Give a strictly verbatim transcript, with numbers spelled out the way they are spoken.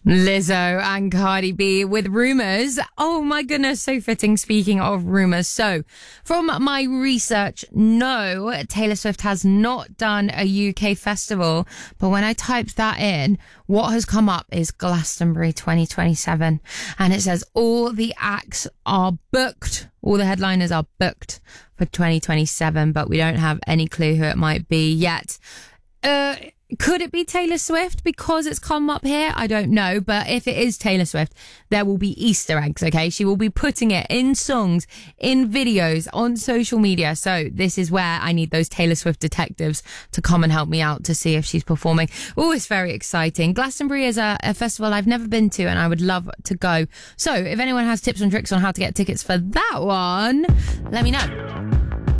Lizzo and Cardi B with Rumours. Oh my goodness, so fitting. Speaking of rumours. So, from my research, no, Taylor Swift has not done a U K festival. But when I typed that in, what has come up is Glastonbury twenty twenty-seven. And it says all the acts are booked. All the headliners are booked for twenty twenty-seven, but we don't have any clue who it might be yet. Uh... Could it be Taylor Swift because it's come up here? I don't know. But if it is Taylor Swift, there will be Easter eggs, okay? She will be putting it in songs, in videos, on social media. So this is where I need those Taylor Swift detectives to come and help me out to see if she's performing. Oh, it's very exciting. Glastonbury is a, a festival I've never been to and I would love to go. So if anyone has tips and tricks on how to get tickets for that one, let me know.